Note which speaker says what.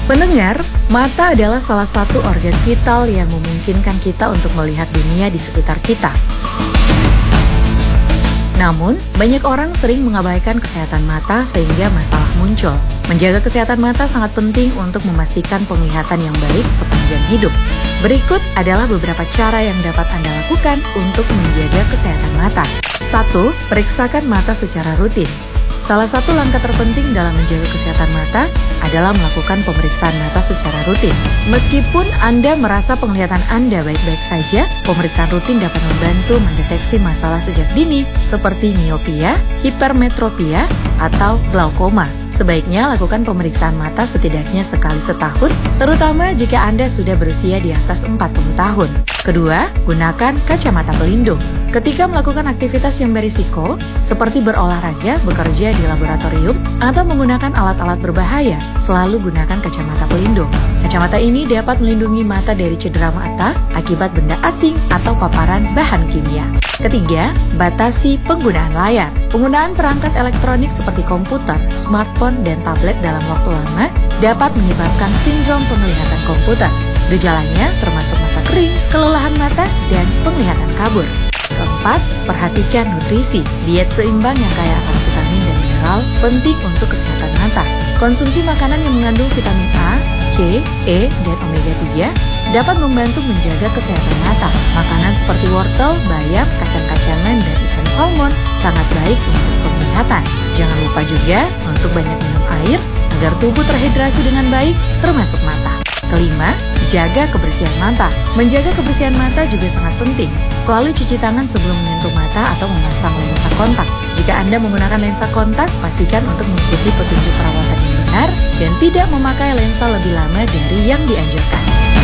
Speaker 1: Pendengar, mata adalah salah satu organ vital yang memungkinkan kita untuk melihat dunia di sekitar kita. Namun, banyak orang sering mengabaikan kesehatan mata sehingga masalah muncul. Menjaga kesehatan mata sangat penting untuk memastikan penglihatan yang baik sepanjang hidup. Berikut adalah beberapa cara yang dapat Anda lakukan untuk menjaga kesehatan mata. 1. Periksakan mata secara rutin. Salah satu langkah terpenting dalam menjaga kesehatan mata adalah melakukan pemeriksaan mata secara rutin. Meskipun Anda merasa penglihatan Anda baik-baik saja, pemeriksaan rutin dapat membantu mendeteksi masalah sejak dini seperti miopia, hipermetropia, atau glaukoma. Sebaiknya lakukan pemeriksaan mata setidaknya sekali setahun, terutama jika Anda sudah berusia di atas 40 tahun. Kedua, gunakan kacamata pelindung. Ketika melakukan aktivitas yang berisiko, seperti berolahraga, bekerja di laboratorium, atau menggunakan alat-alat berbahaya, selalu gunakan kacamata pelindung. Kacamata ini dapat melindungi mata dari cedera mata akibat benda asing atau paparan bahan kimia. Ketiga, batasi penggunaan layar. Penggunaan perangkat elektronik seperti komputer, smartphone, dan tablet dalam waktu lama dapat menyebabkan sindrom penglihatan komputer. Gejalanya termasuk mata kering, kelelahan mata, dan penglihatan kabur. Keempat, perhatikan nutrisi. Diet seimbang yang kaya akan vitamin dan mineral penting untuk kesehatan mata. Konsumsi makanan yang mengandung vitamin A, C, E, dan omega 3 dapat membantu menjaga kesehatan mata. Makanan seperti wortel, bayam, kacang-kacangan, dan ikan salmon sangat baik untuk penglihatan. Jangan lupa juga untuk banyak minum air agar tubuh terhidrasi dengan baik, termasuk mata. Kelima, jaga kebersihan mata. Menjaga kebersihan mata juga sangat penting. Selalu cuci tangan sebelum menyentuh mata atau memasang lensa kontak. Jika Anda menggunakan lensa kontak, pastikan untuk mengikuti petunjuk perawatan yang benar dan tidak memakai lensa lebih lama dari yang dianjurkan.